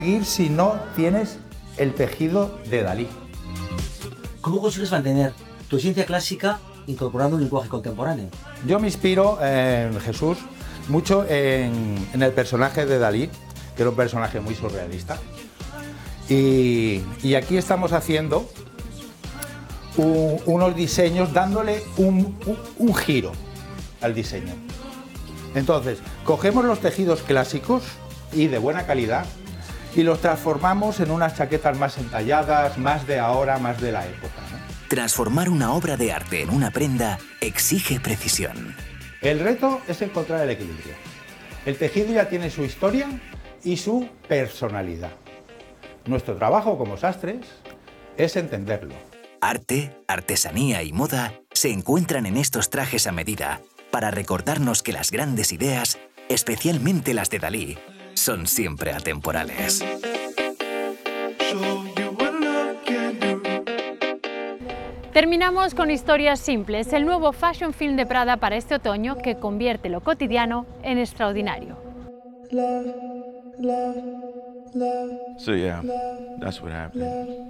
Ir si no tienes el tejido de Dalí. ¿Cómo consigues mantener tu esencia clásica incorporando un lenguaje contemporáneo? Yo me inspiro en Jesús mucho en el personaje de Dalí, que era un personaje muy surrealista. Y aquí estamos haciendo unos diseños dándole un giro al diseño. Entonces, cogemos los tejidos clásicos y de buena calidad y los transformamos en unas chaquetas más entalladas, más de ahora, más de la época, ¿no? Transformar una obra de arte en una prenda exige precisión. El reto es encontrar el equilibrio. El tejido ya tiene su historia y su personalidad. Nuestro trabajo como sastres es entenderlo. Arte, artesanía y moda se encuentran en estos trajes a medida para recordarnos que las grandes ideas, especialmente las de Dalí, son siempre atemporales. Terminamos con Historias Simples, el nuevo fashion film de Prada para este otoño que convierte lo cotidiano en extraordinario. So yeah, that's what happened.